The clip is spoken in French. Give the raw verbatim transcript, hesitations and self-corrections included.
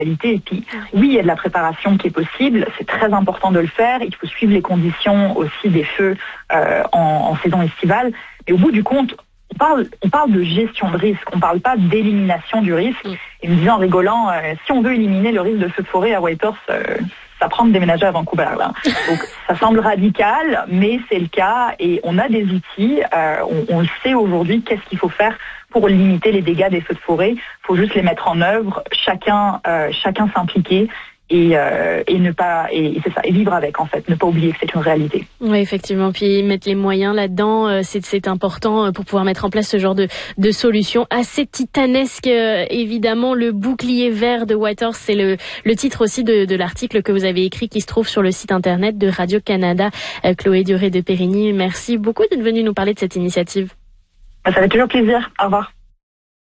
Et puis, oui, il y a de la préparation qui est possible. C'est très important de le faire. Il faut suivre les conditions aussi des feux euh, en, en saison estivale. Et au bout du compte, on parle, on parle de gestion de risque. On ne parle pas d'élimination du risque. Et me disant en rigolant, euh, si on veut éliminer le risque de feu de forêt à Whitehorse, euh, ça prend de déménager à Vancouver. Là. Donc, ça semble radical, mais c'est le cas. Et on a des outils. Euh, on, on sait aujourd'hui qu'est-ce qu'il faut faire pour limiter les dégâts des feux de forêt. Il faut juste les mettre en œuvre, chacun, euh, chacun s'impliquer et, euh, et ne pas, et, et c'est ça, et vivre avec en fait, ne pas oublier que c'est une réalité. Oui, effectivement. Puis mettre les moyens là-dedans, euh, c'est, c'est important pour pouvoir mettre en place ce genre de, de solution assez titanesque. Euh, évidemment, le bouclier vert de Whitehorse, c'est le, le titre aussi de, de l'article que vous avez écrit qui se trouve sur le site internet de Radio-Canada. Euh, Chloé Duré de Périgny, merci beaucoup d'être venue nous parler de cette initiative. Ça fait toujours plaisir. Au revoir.